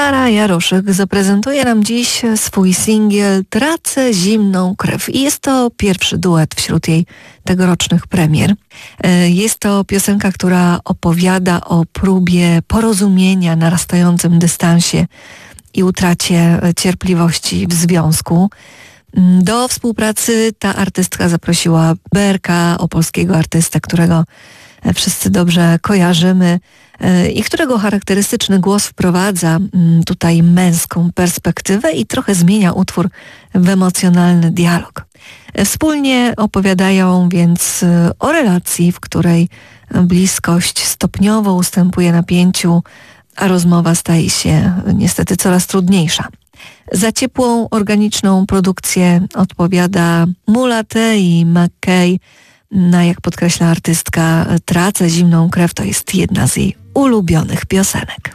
Sara Jaroszyk zaprezentuje nam dziś swój singiel Tracę zimną krew i jest to pierwszy duet wśród jej tegorocznych premier. Jest to piosenka, która opowiada o próbie porozumienia, narastającym dystansie i utracie cierpliwości w związku. Do współpracy ta artystka zaprosiła Berka, opolskiego artystę, którego wszyscy dobrze kojarzymy i którego charakterystyczny głos wprowadza tutaj męską perspektywę i trochę zmienia utwór w emocjonalny dialog. Wspólnie opowiadają więc o relacji, w której bliskość stopniowo ustępuje napięciu, a rozmowa staje się niestety coraz trudniejsza. Za ciepłą, organiczną produkcję odpowiada Mulate i McKay. Jak podkreśla artystka, Tracę zimną krew to jest jedna z jej ulubionych piosenek.